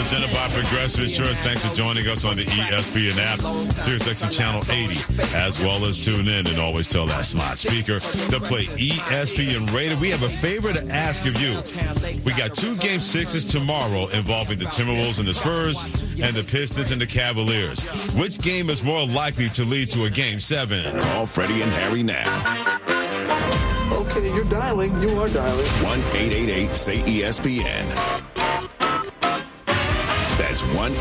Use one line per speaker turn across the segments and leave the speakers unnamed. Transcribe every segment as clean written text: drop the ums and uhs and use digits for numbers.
Presented by Progressive Insurance. Thanks for joining us on the ESPN app, SiriusXM Channel 80, as well as tune in and always tell that smart speaker to play ESPN Radio. We have a favor to ask of you. We got 2 Game 6s tomorrow involving the Timberwolves and the Spurs and the Pistons and the Cavaliers. Which game is more likely to lead to a Game 7?
Call Freddie and Harry now.
Okay, you're dialing. You are dialing.
1-888-SAY-ESPN. That's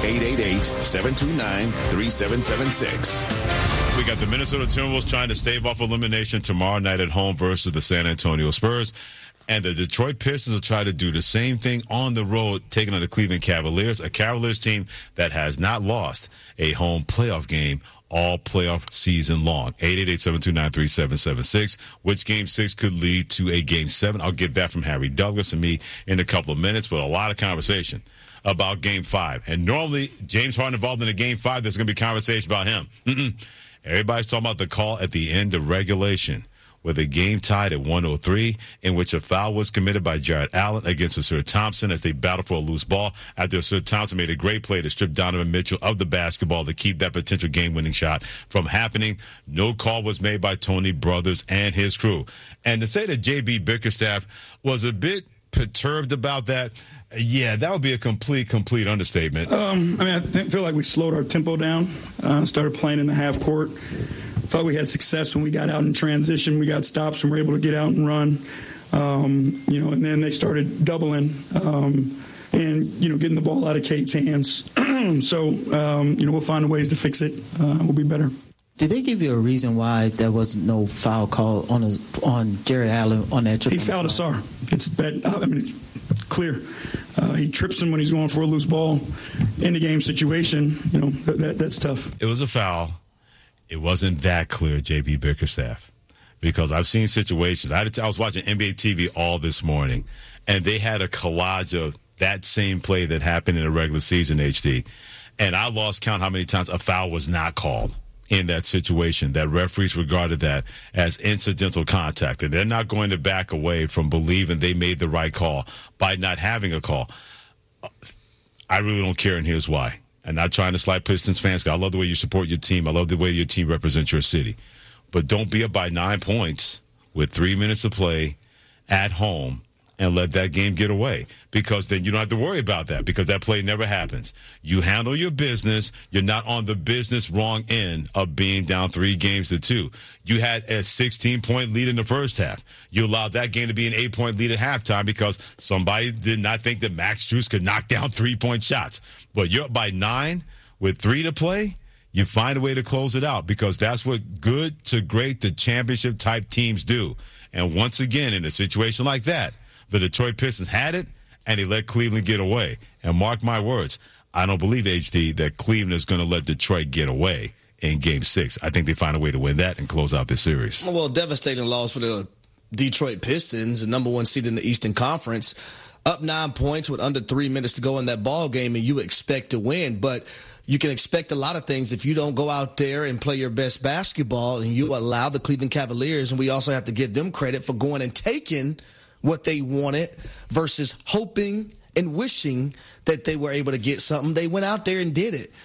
1-888-729-3776.
We got the Minnesota Timberwolves trying to stave off elimination tomorrow night at home versus the San Antonio Spurs. And the Detroit Pistons will try to do the same thing on the road, taking on the Cleveland Cavaliers, a Cavaliers team that has not lost a home playoff game all playoff season long. 888-729-3776. Which Game 6 could lead to a Game 7? I'll get that from Harry Douglas and me in a couple of minutes, but a lot of conversation about Game 5. And normally, James Harden involved in a Game 5, there's going to be conversation about him. Everybody's talking about the call at the end of regulation, with a game tied at 103, in which a foul was committed by Jarrett Allen against Asir Thompson as they battled for a loose ball after Asir Thompson made a great play to strip Donovan Mitchell of the basketball to keep that potential game-winning shot from happening. No call was made by Tony Brothers and his crew. And to say that J.B. Bickerstaff was a bit perturbed about that, yeah, that would be a complete understatement.
I feel like we slowed our tempo down, started playing in the half court. Thought we had success when we got out in transition. We got stops and were able to get out and run. And then they started doubling and, getting the ball out of Kate's hands. So, we'll find ways to fix it. We'll be better.
Did they give you a reason why there was no foul call on Jarrett Allen on that trip?
He fouled Asar. It's bad. It's clear. He trips him when he's going for a loose ball in the game situation. That's tough.
It was a foul. It wasn't that clear, J.B. Bickerstaff, because I've seen situations. I was watching NBA TV all this morning, and they had a collage of that same play that happened in the regular season, HD, and I lost count how many times a foul was not called in that situation. That referees regarded that as incidental contact, and they're not going to back away from believing they made the right call by not having a call. I really don't care, and here's why. And not trying to slight Pistons fans. I love the way you support your team. I love the way your team represents your city. But don't be up by 9 points with 3 minutes to play at home and let that game get away, because then you don't have to worry about that, because that play never happens. You handle your business. You're not on the business wrong end of being down 3-2. You had a 16-point lead in the first half. You allowed that game to be an 8-point lead at halftime because somebody did not think that Max Strus could knock down 3-point shots. But you're up by 9 with 3 to play. You find a way to close it out, because that's what good to great to championship type teams do. And once again, in a situation like that, the Detroit Pistons had it, and they let Cleveland get away. And mark my words, I don't believe, HD, that Cleveland is going to let Detroit get away in Game 6. I think they find a way to win that and close out this series.
Well, devastating loss for the Detroit Pistons, the number 1 seed in the Eastern Conference. Up 9 points with under 3 minutes to go in that ball game, and you expect to win. But you can expect a lot of things if you don't go out there and play your best basketball and you allow the Cleveland Cavaliers, and we also have to give them credit for going and taking what they wanted versus hoping and wishing that they were able to get something. They went out there and did it.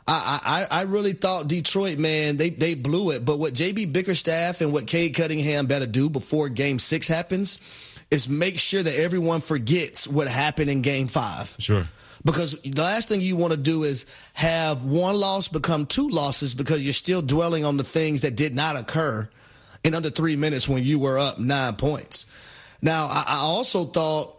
I really thought Detroit, man, they blew it. But what J.B. Bickerstaff and what Cade Cunningham better do before Game 6 happens is make sure that everyone forgets what happened in Game 5.
Sure.
Because the last thing you want to do is have one loss become 2 losses because you're still dwelling on the things that did not occur in under 3 minutes when you were up 9 points. Now, I also thought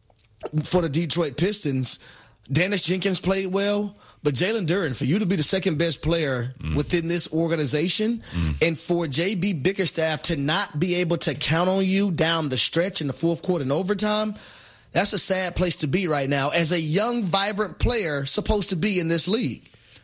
for the Detroit Pistons, Dennis Jenkins played well, but Jalen Duren, for you to be the second best player within this organization, and for J.B. Bickerstaff to not be able to count on you down the stretch in the fourth quarter and overtime, that's a sad place to be right now as a young, vibrant player supposed to be in this league.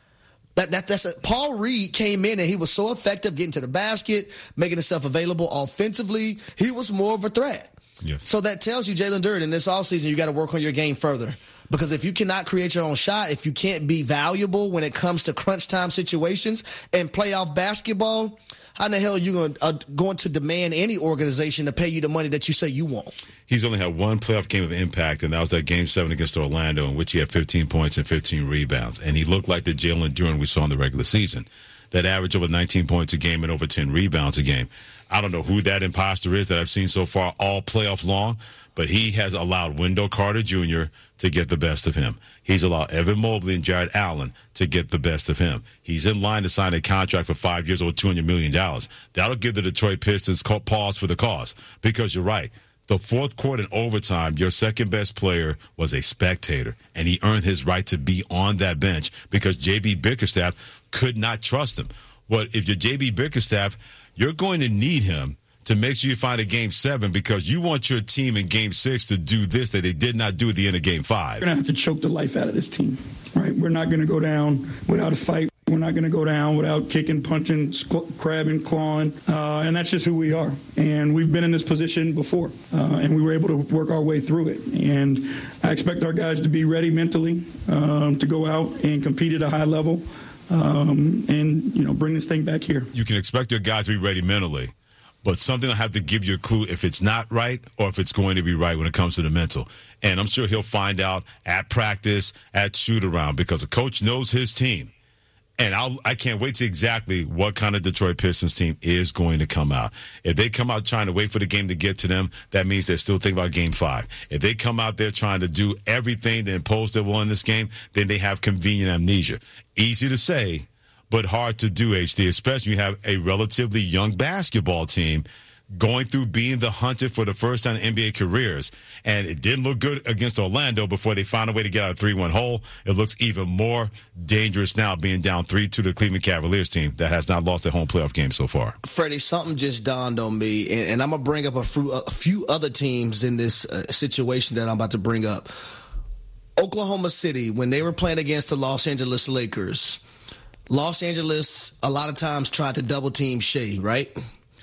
Paul Reed came in and he was so effective getting to the basket, making himself available offensively. He was more of a threat.
Yes.
So that tells you, Jalen Duren, in this offseason, you got to work on your game further. Because if you cannot create your own shot, if you can't be valuable when it comes to crunch time situations and playoff basketball, how in the hell are you going to demand any organization to pay you the money that you say you want?
He's only had one playoff game of impact, and that was that Game 7 against Orlando, in which he had 15 points and 15 rebounds. And he looked like the Jalen Duren we saw in the regular season, that averaged over 19 points a game and over 10 rebounds a game. I don't know who that imposter is that I've seen so far all playoff long, but he has allowed Wendell Carter Jr. to get the best of him. He's allowed Evan Mobley and Jared Allen to get the best of him. He's in line to sign a contract for 5 years over $200 million. That'll give the Detroit Pistons pause for the cause, because you're right. The fourth quarter in overtime, your second-best player was a spectator, and he earned his right to be on that bench because J.B. Bickerstaff could not trust him. Well, if you're J.B. Bickerstaff, you're going to need him to make sure you find a Game 7 because you want your team in Game 6 to do this that they did not do at the end of Game 5.
We're going to have to choke the life out of this team, right? We're not going to go down without a fight. We're not going to go down without kicking, punching, crabbing, clawing, and that's just who we are. And we've been in this position before, and we were able to work our way through it. And I expect our guys to be ready mentally to go out and compete at a high level and bring this thing back here.
You can expect your guys to be ready mentally, but something will have to give you a clue if it's not right or if it's going to be right when it comes to the mental. And I'm sure he'll find out at practice, at shoot-around, because the coach knows his team. And I can't wait to see exactly what kind of Detroit Pistons team is going to come out. If they come out trying to wait for the game to get to them, that means they're still thinking about Game 5. If they come out there trying to do everything to impose their will in this game, then they have convenient amnesia. Easy to say, but hard to do, HD, especially when you have a relatively young basketball team going through being the hunted for the first time in NBA careers. And it didn't look good against Orlando before they found a way to get out of a 3-1 hole. It looks even more dangerous now being down 3-2 to the Cleveland Cavaliers team that has not lost a home playoff game so far.
Freddie, something just dawned on me, and I'm going to bring up a few other teams in this situation that I'm about to bring up. Oklahoma City, when they were playing against the Los Angeles Lakers, Los Angeles a lot of times tried to double team Shea, right?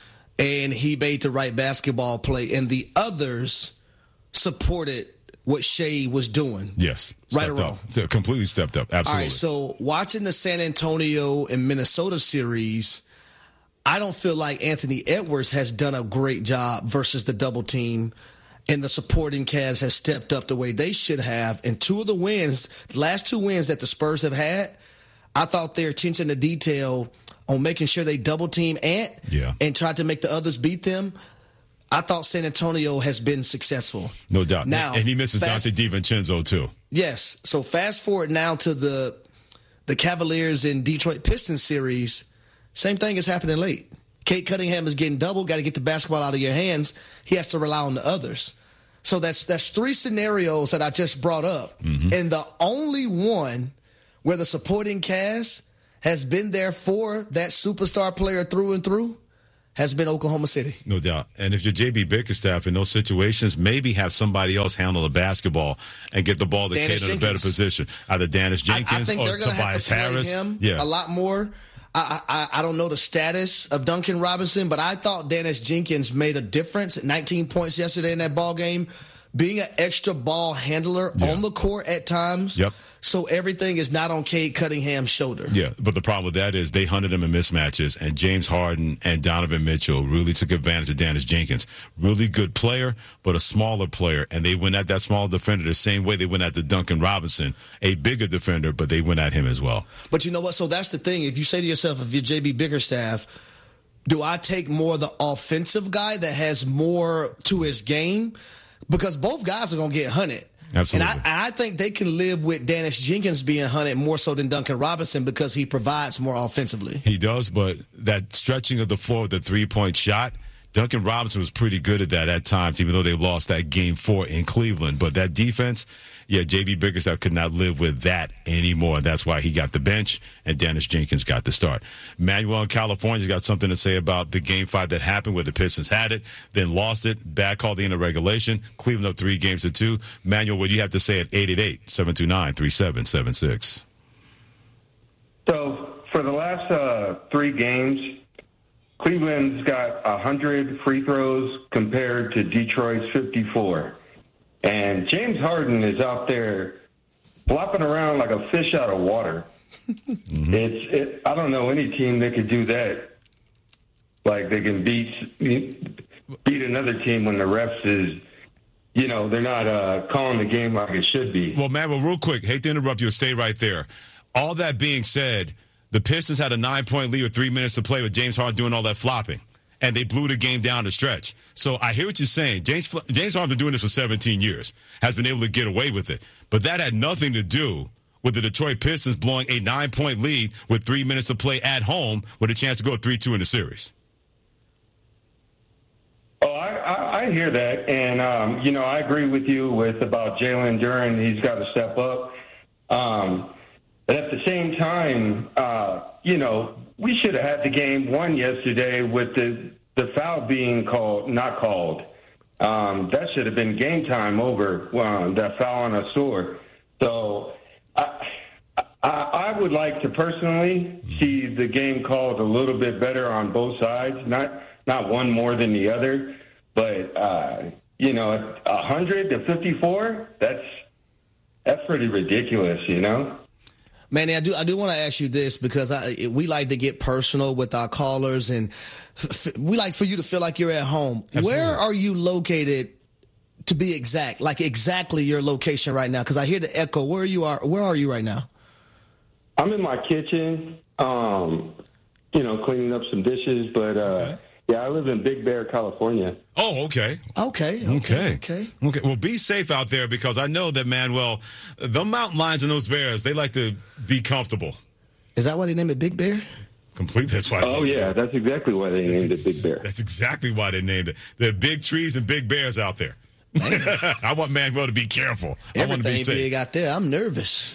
And he made the right basketball play, and the others supported what Shea was doing.
Yes.
Right or wrong?
Up. Completely stepped up. Absolutely.
All right, so watching the San Antonio and Minnesota series, I don't feel like Anthony Edwards has done a great job versus the double team, and the supporting cast has stepped up the way they should have. And two of the wins, the last two wins that the Spurs have had, I thought their attention to detail on making sure they double team Ant and tried to make the others beat them. I thought San Antonio has been successful.
No doubt.
Now,
and he misses Dante DiVincenzo too.
Yes. So fast forward now to the Cavaliers and Detroit Pistons series. Same thing is happening late. Cade Cunningham is getting double, got to get the basketball out of your hands. He has to rely on the others. So that's three scenarios that I just brought up. Mm-hmm. And the only one where the supporting cast has been there for that superstar player through and through has been Oklahoma City.
No doubt. And if you're J.B. Bickerstaff in those situations, maybe have somebody else handle the basketball and get the ball to Cade in a better position. Either Dennis Jenkins or Tobias Harris.
Him a lot more. I don't know the status of Duncan Robinson, but I thought Dennis Jenkins made a difference. 19 points yesterday in that ball game. Being an extra ball handler on the court at times.
Yep.
So everything is not on Cade Cunningham's shoulder.
Yeah, but the problem with that is they hunted him in mismatches, and James Harden and Donovan Mitchell really took advantage of Dennis Jenkins. Really good player, but a smaller player, and they went at that small defender the same way they went at the Duncan Robinson, a bigger defender, but they went at him as well.
But you know what? So that's the thing. If you say to yourself, if you're J.B. Bickerstaff, do I take more the offensive guy that has more to his game? Because both guys are going to get hunted.
Absolutely.
And I think they can live with Dennis Jenkins being hunted more so than Duncan Robinson because he provides more offensively.
He does, but that stretching of the floor with the three-point shot, Duncan Robinson was pretty good at that at times, even though they lost that Game 4 in Cleveland. But that defense, J.B. Bickerstaff could not live with that anymore. That's why he got the bench, and Dennis Jenkins got the start. Manuel in California's got something to say about the Game 5 that happened where the Pistons had it, then lost it, bad call at the end of regulation. Cleveland up 3-2. Manuel, what do you have to say at 888-729-3776?
So for the last 3 games, Cleveland's got 100 free throws compared to Detroit's 54. And James Harden is out there flopping around like a fish out of water. Mm-hmm. I don't know any team that could do that. Like they can beat another team when the refs is, they're not calling the game like it should be.
Well, man, real quick, hate to interrupt you. Stay right there. All that being said, the Pistons had a 9-point lead with 3 minutes to play with James Harden doing all that flopping, and they blew the game down the stretch. So I hear what you're saying. James Harden been doing this for 17 years, has been able to get away with it. But that had nothing to do with the Detroit Pistons blowing a 9-point lead with 3 minutes to play at home with a chance to go 3-2 in the series.
Oh, I hear that. And, I agree with you about Jalen Duren. He's got to step up. But at the same time, we should have had the game won yesterday with the foul being not called. That should have been game time over that foul on Ausar. So I would like to personally see the game called a little bit better on both sides, not one more than the other. But, 100 to 54, that's pretty ridiculous,
Manny, I do want to ask you this because we like to get personal with our callers, and we like for you to feel like you're at home. Absolutely. Where are you located, to be exact, like exactly your location right now? Because I hear the echo. Where are you right now?
I'm in my kitchen, cleaning up some dishes, but okay. Yeah, I live in Big Bear, California.
Oh, okay.
Okay.
Well, be safe out there because I know that, Manuel, the mountain lions and those bears, they like to be comfortable.
Is that why they named it Big Bear?
Completely. That's why.
Oh, yeah. That's exactly why they named it Big Bear.
That's exactly why they named it. There are big trees and big bears out there. I want Manuel to be careful. I want to be safe.
Big out there. I'm nervous.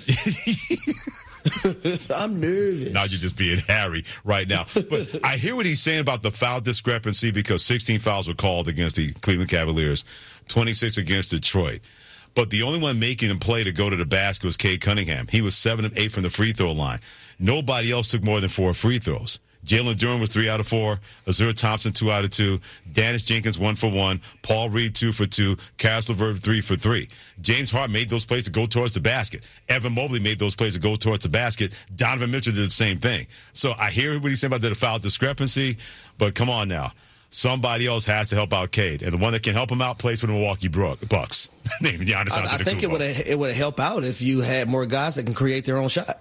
I'm nervous.
Now you're just being Harry right now. But I hear what he's saying about the foul discrepancy because 16 fouls were called against the Cleveland Cavaliers, 26 against Detroit. But the only one making a play to go to the basket was Cade Cunningham. He was 7 of 8 from the free throw line. Nobody else took more than 4 free throws. Jalen Duren was 3 out of 4. Azur Thompson 2 out of 2. Dennis Jenkins 1 for 1. Paul Reed 2 for 2. Caris LeVert 3 for 3. James Harden made those plays to go towards the basket. Evan Mobley made those plays to go towards the basket. Donovan Mitchell did the same thing. So I hear what he's saying about the foul discrepancy, but come on now. Somebody else has to help out Cade, and the one that can help him out plays for the Milwaukee Bucks. Named Giannis Antetokounmpo.
I think it would help out if you had more guys that can create their own shot.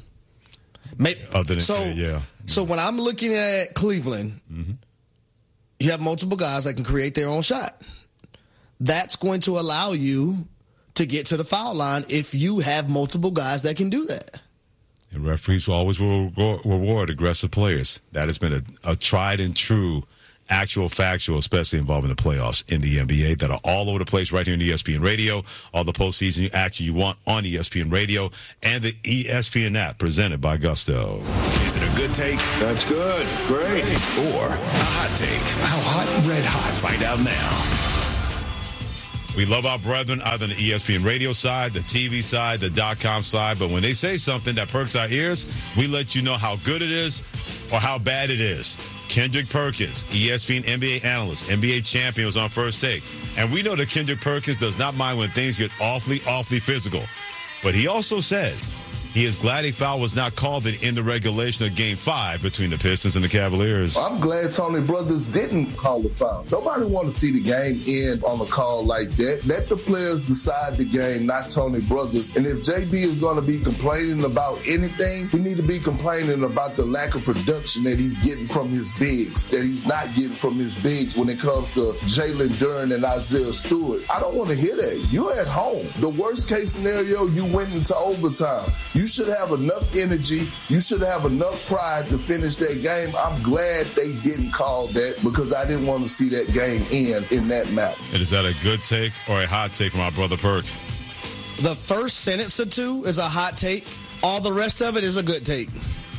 So when I'm looking at Cleveland, you have multiple guys that can create their own shot. That's going to allow you to get to the foul line if you have multiple guys that can do that.
And referees will always reward aggressive players. That has been a tried and true actual factual, especially involving the playoffs in the NBA that are all over the place right here in ESPN Radio. All the postseason action you want on ESPN Radio and the ESPN app presented by Gusto.
Is it a good take?
That's good. Great.
Or a hot take?
How hot? Red hot.
Find out now.
We love our brethren either on the ESPN Radio side, the TV side, the .com side, but when they say something that perks our ears, we let you know how good it is or how bad it is. Kendrick Perkins, ESPN NBA analyst, NBA champion, was on First Take. And we know that Kendrick Perkins does not mind when things get awfully physical. But he also said he is glad a foul was not called in the regulation of Game 5 between the Pistons and the Cavaliers.
I'm glad Tony Brothers didn't call the foul. Nobody want to see the game end on a call like that. Let the players decide the game, not Tony Brothers. And if JB is going to be complaining about anything, he need to be complaining about the lack of production that he's getting from his bigs, that he's not getting from his bigs when it comes to Jalen Duren and Isaiah Stewart. I don't want to hear that. You're at home. The worst case scenario, you went into overtime. You should have enough energy. You should have enough pride to finish that game. I'm glad they didn't call that because I didn't want to see that game end in that manner.
And is that a good take or a hot take from our brother Perk?
The first sentence or two is a hot take. All the rest of it is a good take.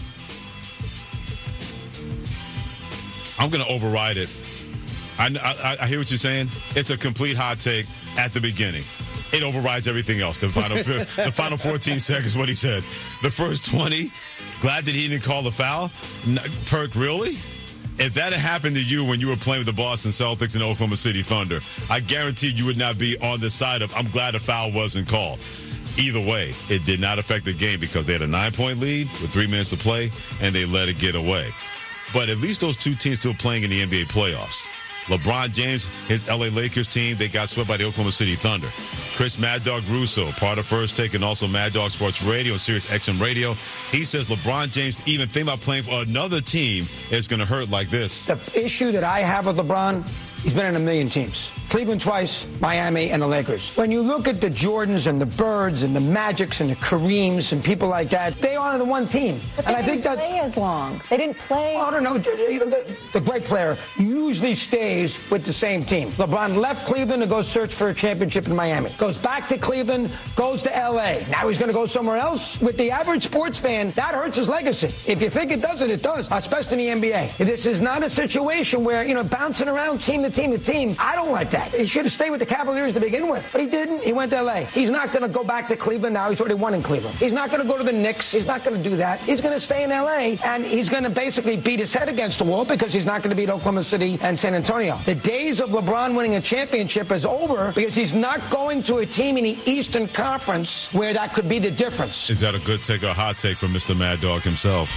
I'm going to override it. I hear what you're saying. It's a complete hot take at the beginning. It overrides everything else. The final 14 seconds, what he said. The first 20, glad that he didn't call the foul. Perk, really? If that had happened to you when you were playing with the Boston Celtics and Oklahoma City Thunder, I guarantee you would not be on the side of, I'm glad a foul wasn't called. Either way, it did not affect the game because they had a 9-point lead with 3 minutes to play, and they let it get away. But at least those two teams still playing in the NBA playoffs. LeBron James, his L.A. Lakers team, they got swept by the Oklahoma City Thunder. Chris Mad Dog Russo, part of First Take and also Mad Dog Sports Radio and Sirius XM Radio, he says LeBron James even think about playing for another team is going to hurt like this.
The issue that I have with LeBron, he's been in a million teams. Cleveland twice, Miami, and the Lakers. When you look at the Jordans and the Birds and the Magics and the Kareems and people like that, they are the one team.
But they didn't play as long. They didn't play.
I don't know. The great player usually stays with the same team. LeBron left Cleveland to go search for a championship in Miami. Goes back to Cleveland, goes to L.A. Now he's going to go somewhere else. With the average sports fan, that hurts his legacy. If you think it doesn't, it does, especially in the NBA. This is not a situation where, bouncing around team to team to team. I don't like that. He should have stayed with the Cavaliers to begin with. But he didn't. He went to L.A. He's not going to go back to Cleveland now. He's already won in Cleveland. He's not going to go to the Knicks. He's not going to do that. He's going to stay in L.A. and he's going to basically beat his head against the wall because he's not going to beat Oklahoma City and San Antonio. The days of LeBron winning a championship is over because he's not going to a team in the Eastern Conference where that could be the difference.
Is that a good take or a hot take from Mr. Mad Dog himself?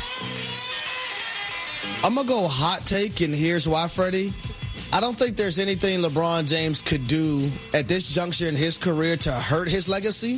I'm going to go hot take, and here's why, Freddie. I don't think there's anything LeBron James could do at this juncture in his career to hurt his legacy.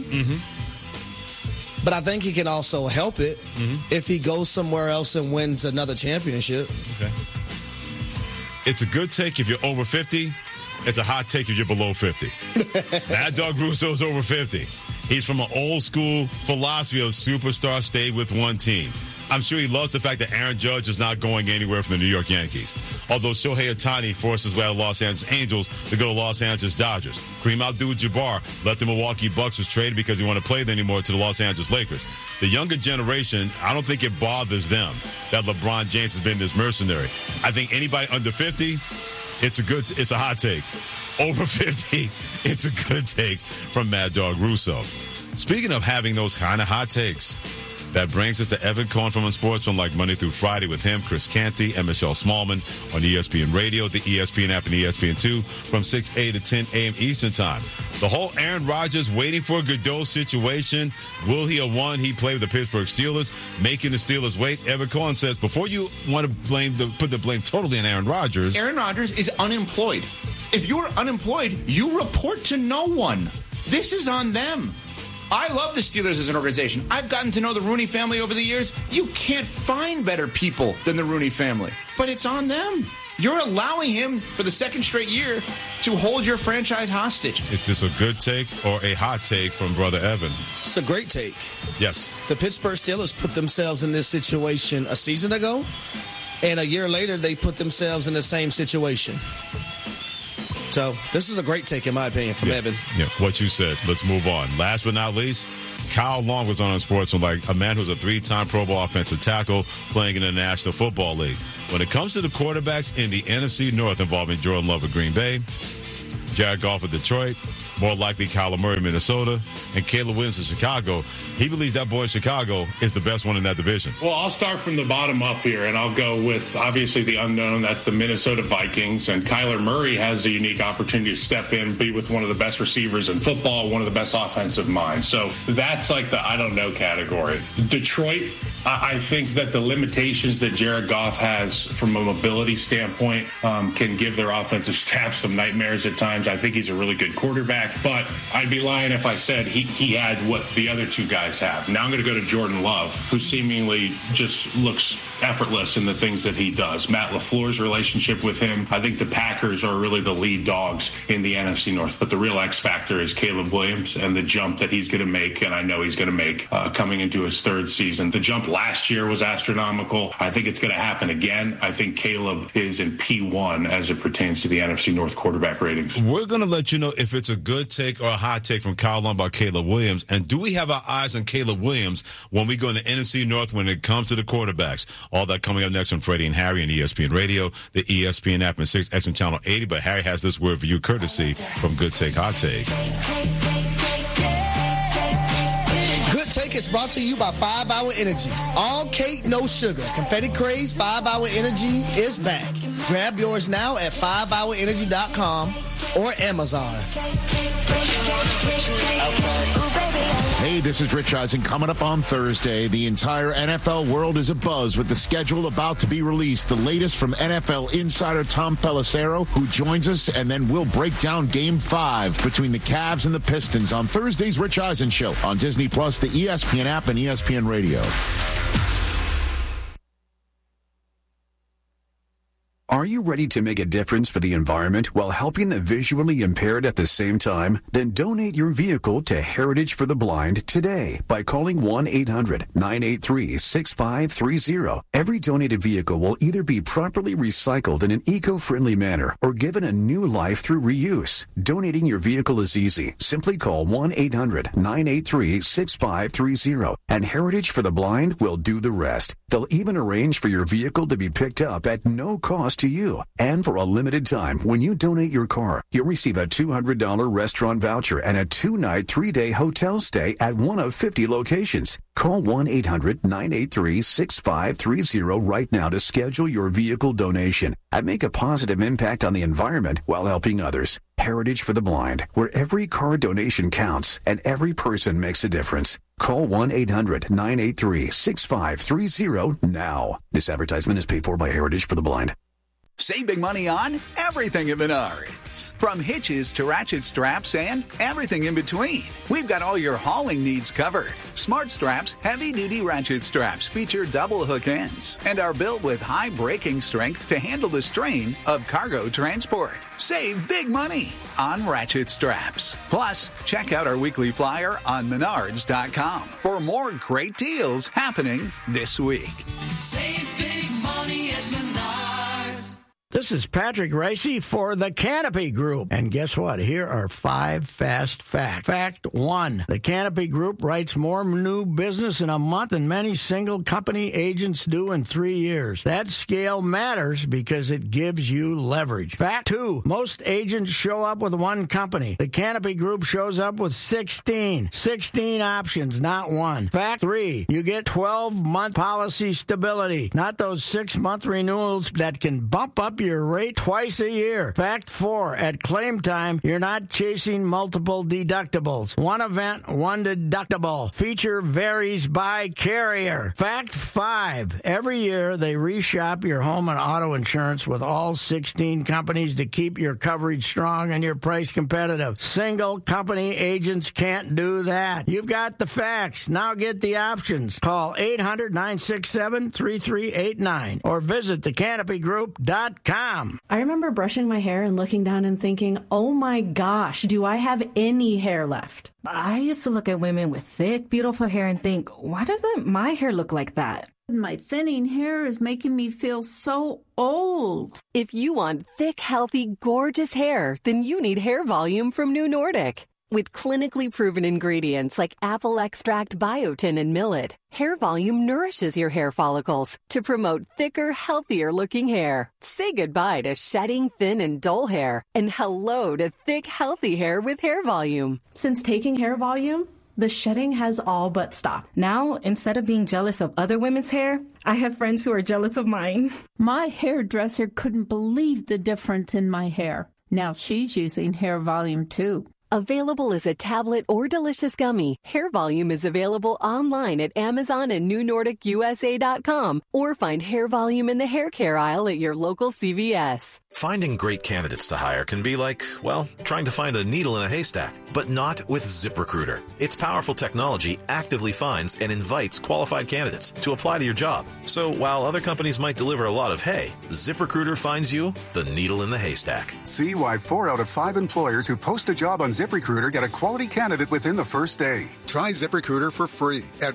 Mm-hmm. But I think he can also help it if he goes somewhere else and wins another championship.
Okay. It's a good take if you're over 50. It's a hot take if you're below 50. Mad Dog Russo's over 50. He's from an old school philosophy of superstar stay with one team. I'm sure he loves the fact that Aaron Judge is not going anywhere from the New York Yankees. Although Shohei Ohtani forced his way out of Los Angeles Angels to go to Los Angeles Dodgers. Kareem Abdul-Jabbar left the Milwaukee Bucks, was traded because he wanted to play there anymore to the Los Angeles Lakers. The younger generation, I don't think it bothers them that LeBron James has been this mercenary. I think anybody under 50, it's a hot take. Over 50, it's a good take from Mad Dog Russo. Speaking of having those kind of hot takes, that brings us to Evan Cohen from Unsportsman, like Monday through Friday with him, Chris Canty, and Michelle Smallman on ESPN Radio, the ESPN app, and ESPN2 from 6 a.m. to 10 a.m. Eastern Time. The whole Aaron Rodgers waiting for a Godot situation. Will he have won? He played with the Pittsburgh Steelers, making the Steelers wait. Evan Cohen says, before you want to put the blame totally on Aaron Rodgers.
Aaron Rodgers is unemployed. If you're unemployed, you report to no one. This is on them. I love the Steelers as an organization. I've gotten to know the Rooney family over the years. You can't find better people than the Rooney family. But it's on them. You're allowing him, for the second straight year, to hold your franchise hostage.
Is this a good take or a hot take from Brother Evan?
It's a great take.
Yes.
The Pittsburgh Steelers put themselves in this situation a season ago, and a year later they put themselves in the same situation. So this is a great take, in my opinion, from Evan.
Yeah, what you said. Let's move on. Last but not least, Kyle Long was on Sportsman, like a man who's a 3-time Pro Bowl offensive tackle playing in the National Football League. When it comes to the quarterbacks in the NFC North involving Jordan Love of Green Bay, Jared Goff of Detroit, more likely Kyler Murray of Minnesota, and Caleb Williams of Chicago, he believes that boy in Chicago is the best one in that division.
Well, I'll start from the bottom up here, and I'll go with, obviously, the unknown. That's the Minnesota Vikings, and Kyler Murray has a unique opportunity to step in, be with one of the best receivers in football, one of the best offensive minds. So that's like the I don't know category. Detroit, I think that the limitations that Jared Goff has from a mobility standpoint can give their offensive staff some nightmares at times. I think he's a really good quarterback, but I'd be lying if I said he had what the other two guys have. Now I'm going to go to Jordan Love, who seemingly just looks effortless in the things that he does. Matt LaFleur's relationship with him, I think the Packers are really the lead dogs in the NFC North, but the real X factor is Caleb Williams and the jump that he's going to make, and I know he's going to make coming into his third season. The jump last year was astronomical. I think it's going to happen again. I think Caleb is in P1 as it pertains to the NFC North quarterback ratings.
We're going to let you know if it's a good take or a hot take from Kyle Long about Caleb Williams. And do we have our eyes on Caleb Williams when we go in the NFC North when it comes to the quarterbacks? All that coming up next on Freddie and Harry and ESPN Radio, the ESPN app, and 6X Channel 80. But Harry has this word for you, courtesy from Good Take, Hot Take.
Good Take is brought to you by 5 Hour Energy. All cake, no sugar. Confetti Craze 5 Hour Energy is back. Grab yours now at 5hourenergy.com or Amazon.
Hey, this is Rich Eisen. Coming up on Thursday, the entire NFL world is abuzz with the schedule about to be released. The latest from NFL insider Tom Pelissero, who joins us, and then we'll break down Game 5 between the Cavs and the Pistons on Thursday's Rich Eisen Show on Disney+, the ESPN app, and ESPN Radio.
Are you ready to make a difference for the environment while helping the visually impaired at the same time? Then donate your vehicle to Heritage for the Blind today by calling 1-800-983-6530. Every donated vehicle will either be properly recycled in an eco-friendly manner or given a new life through reuse. Donating your vehicle is easy. Simply call 1-800-983-6530 and Heritage for the Blind will do the rest. They'll even arrange for your vehicle to be picked up at no cost to you. And for a limited time, when you donate your car, you'll receive a $200 restaurant voucher and a 2-night, 3-day hotel stay at one of 50 locations. Call 1-800-983-6530 right now to schedule your vehicle donation and make a positive impact on the environment while helping others. Heritage for the Blind, where every car donation counts and every person makes a difference. Call 1-800-983-6530 now. This advertisement is paid for by Heritage for the Blind.
Save big money on everything at Menards. From hitches to ratchet straps and everything in between. We've got all your hauling needs covered. Smart Straps heavy-duty ratchet straps feature double hook ends and are built with high braking strength to handle the strain of cargo transport. Save big money on ratchet straps. Plus, check out our weekly flyer on Menards.com for more great deals happening this week.
Save big money at Menards.
This is Patrick Ricey for the Canopy Group. And guess what? Here are 5 fast facts. Fact 1. The Canopy Group writes more new business in a month than many single company agents do in 3 years. That scale matters because it gives you leverage. Fact 2. Most agents show up with one company. The Canopy Group shows up with 16. 16 options, not one. Fact 3. You get 12-month policy stability, not those 6-month renewals that can bump up your rate twice a year. Fact 4, at claim time, you're not chasing multiple deductibles. One event, one deductible. Feature varies by carrier. Fact 5, every year they reshop your home and auto insurance with all 16 companies to keep your coverage strong and your price competitive. Single company agents can't do that. You've got the facts. Now get the options. Call 800-967-3389 or visit thecanopygroup.com.
I remember brushing my hair and looking down and thinking, oh my gosh, do I have any hair left?
I used to look at women with thick, beautiful hair and think, why doesn't my hair look like that?
My thinning hair is making me feel so old.
If you want thick, healthy, gorgeous hair, then you need Hair Volume from New Nordic. With clinically proven ingredients like apple extract, biotin, and millet, Hair Volume nourishes your hair follicles to promote thicker, healthier-looking hair. Say goodbye to shedding, thin, and dull hair, and hello to thick, healthy hair with Hair Volume.
Since taking Hair Volume, the shedding has all but stopped.
Now, instead of being jealous of other women's hair, I have friends who are jealous of mine.
My hairdresser couldn't believe the difference in my hair. Now she's using Hair Volume too.
Available as a tablet or delicious gummy, Hair Volume is available online at Amazon and NewNordicUSA.com or find Hair Volume in the hair care aisle at your local CVS.
Finding great candidates to hire can be like, well, trying to find a needle in a haystack, but not with ZipRecruiter. Its powerful technology actively finds and invites qualified candidates to apply to your job. So while other companies might deliver a lot of hay, ZipRecruiter finds you the needle in the haystack.
See why 4 out of 5 employers who post a job on ZipRecruiter get a quality candidate within the first day. Try ZipRecruiter for free at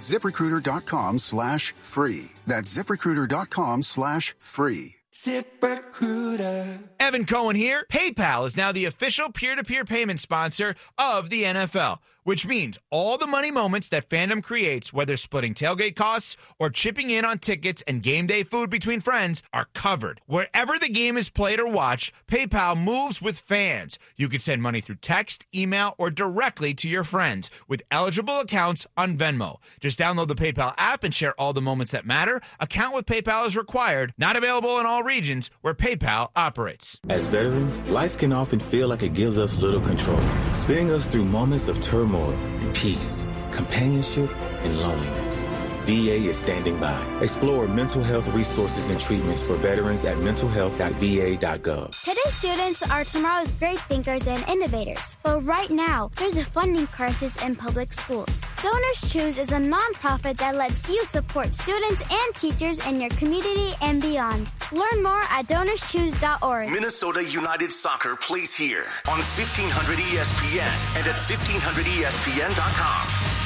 ZipRecruiter.com/free. That's ZipRecruiter.com/free.
ZipRecruiter. Evan Cohen here. PayPal is now the official peer-to-peer payment sponsor of the NFL, which means all the money moments that fandom creates, whether splitting tailgate costs or chipping in on tickets and game day food between friends, are covered. Wherever the game is played or watched, PayPal moves with fans. You can send money through text, email, or directly to your friends with eligible accounts on Venmo. Just download the PayPal app and share all the moments that matter. Account with PayPal is required. Not available in all regions where PayPal operates.
As veterans, life can often feel like it gives us little control, spinning us through moments of turmoil and peace.
companionship, and loneliness. VA is standing by. Explore mental health resources and treatments for veterans at mentalhealth.va.gov.
Today's students are tomorrow's great thinkers and innovators. But right now, there's a funding crisis in public schools. Donors Choose is a nonprofit that lets you support students and teachers in your community and beyond. Learn more at DonorsChoose.org.
Minnesota United Soccer plays here on 1500 ESPN and at 1500ESPN.com.